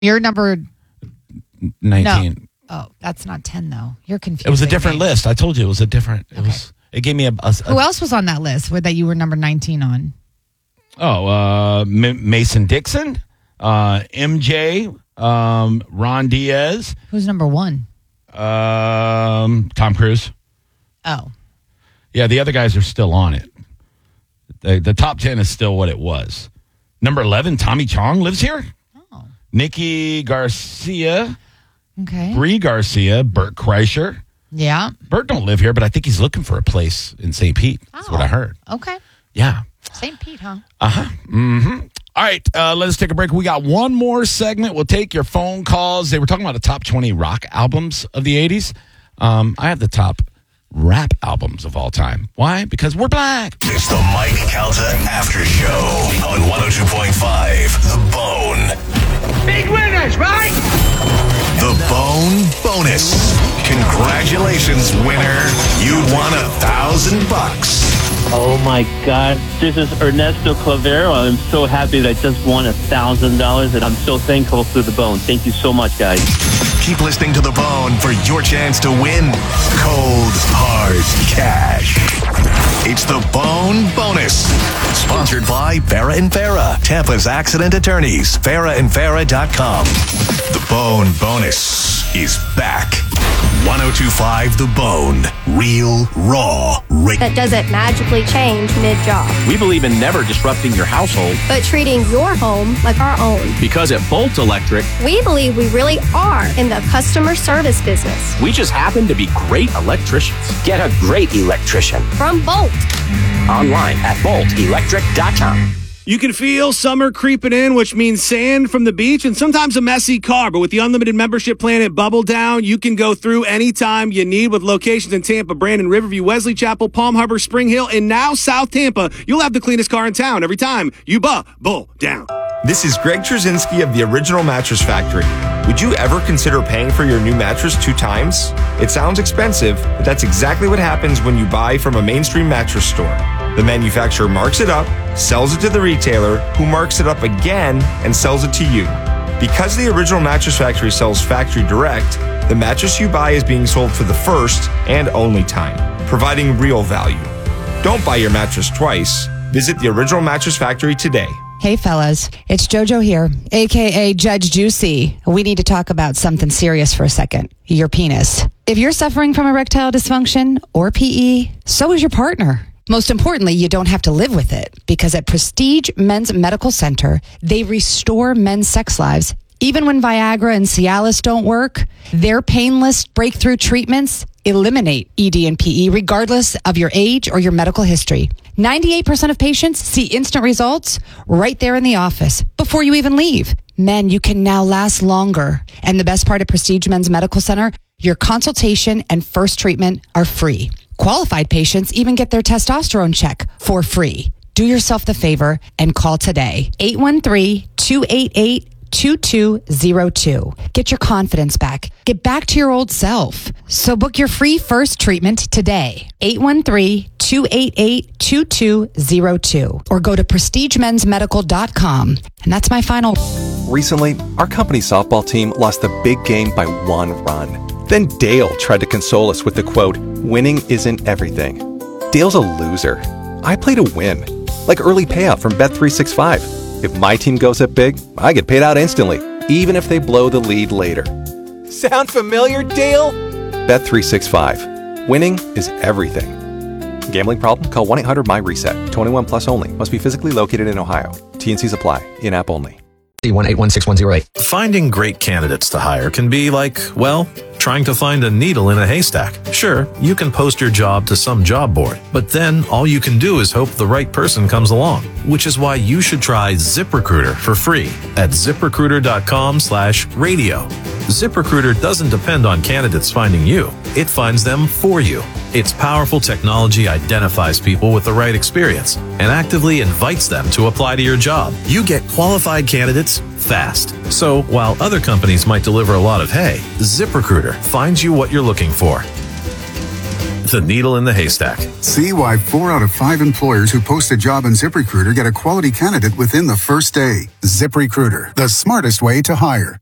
You're number 19. No. Oh, that's not 10 though. You're confused. It was a different list. I told you it was a different. It gave me a Who else was on that list that you were number 19 on? Oh, Mason Dixon, MJ, Ron Diaz. Who's number 1? Tom Cruise. Oh. Yeah, the other guys are still on it. The top 10 is still what it was. Number 11, Tommy Chong lives here. Oh. Nikki Garcia. Okay. Brie Garcia, Bert Kreischer. Yeah. Bert don't live here, but I think he's looking for a place in St. Pete. That's what I heard. Okay. Yeah. St. Pete, huh? Uh-huh. Mm-hmm. All right, let us take a break. We got one more segment. We'll take your phone calls. They were talking about the top 20 rock albums of the 80s. I have the top rap albums of all time. Why? Because we're black. It's the Mike Calta After Show on 102.5 The Bone. Big winners, right? The Bone Bonus. Congratulations, winner. You won $1,000. Oh my God. This is Ernesto Clavero. I'm so happy that I just won $1,000 and I'm so thankful to The Bone. Thank you so much, guys. Keep listening to The Bone for your chance to win cold, hard cash. It's The Bone Bonus. Sponsored by Farah and Farah, Tampa's accident attorneys. FarahandFarah.com. The Bone Bonus is back. 102.5 The Bone. Real, raw, that doesn't magically change mid-job. We believe in never disrupting your household, but treating your home like our own. Because at Bolt Electric, we believe we really are in the customer service business. We just happen to be great electricians. Get a great electrician from Bolt. Online at boltelectric.com. You can feel summer creeping in, which means sand from the beach and sometimes a messy car. But with the unlimited membership plan at Bubble Down, you can go through anytime you need with locations in Tampa, Brandon, Riverview, Wesley Chapel, Palm Harbor, Spring Hill, and now South Tampa. You'll have the cleanest car in town every time you Bubble Down. This is Greg Trzynski of the Original Mattress Factory. Would you ever consider paying for your new mattress 2 times? It sounds expensive, but that's exactly what happens when you buy from a mainstream mattress store. The manufacturer marks it up, sells it to the retailer, who marks it up again and sells it to you. Because the Original Mattress Factory sells factory direct, the mattress you buy is being sold for the first and only time, providing real value. Don't buy your mattress twice. Visit the Original Mattress Factory today. Hey fellas, it's JoJo here, aka Judge Juicy. We need to talk about something serious for a second. Your penis. If you're suffering from erectile dysfunction or PE, so is your partner. Most importantly, you don't have to live with it because at Prestige Men's Medical Center, they restore men's sex lives. Even when Viagra and Cialis don't work, their painless breakthrough treatments eliminate ED and PE regardless of your age or your medical history. 98% of patients see instant results right there in the office before you even leave. Men, you can now last longer. And the best part of Prestige Men's Medical Center, your consultation and first treatment are free. Qualified patients even get their testosterone check for free. Do yourself the favor and call today. 813-288-2202. Get your confidence back. Get back to your old self. So book your free first treatment today. 813-288-2202. Or go to prestigemensmedical.com. And that's my final. Recently, our company softball team lost the big game by 1 run. Then Dale tried to console us with the quote, "Winning isn't everything." Dale's a loser. I play to win. Like early payout from Bet365. If my team goes up big, I get paid out instantly, even if they blow the lead later. Sound familiar, Dale? Bet365. Winning is everything. Gambling problem? Call 1-800-MY-RESET. 21 plus only. Must be physically located in Ohio. T&Cs apply. In-app only. 1-816-108. Finding great candidates to hire can be like, well, trying to find a needle in a haystack. Sure, you can post your job to some job board, but then all you can do is hope the right person comes along, which is why you should try ZipRecruiter for free at ZipRecruiter.com/radio. ZipRecruiter doesn't depend on candidates finding you. It finds them for you. Its powerful technology identifies people with the right experience and actively invites them to apply to your job. You get qualified candidates fast. So while other companies might deliver a lot of hay, ZipRecruiter finds you what you're looking for. The needle in the haystack. See why 4 out of 5 employers who post a job in ZipRecruiter get a quality candidate within the first day. ZipRecruiter, the smartest way to hire.